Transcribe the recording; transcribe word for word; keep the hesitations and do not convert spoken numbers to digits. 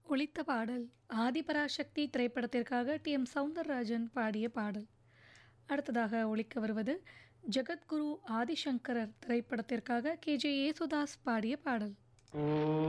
ஒலித்த பாடல் ஆதிபராசக்தி திரைப்படத்திற்காக டி எம் சௌந்தரராஜன் பாடிய பாடல். அடுத்ததாக ஒலிக்க வருவது ஜெகத்குரு ஆதிசங்கரர் திரைப்படத்திற்காக கே ஜே யேசுதாஸ் பாடிய பாடல்.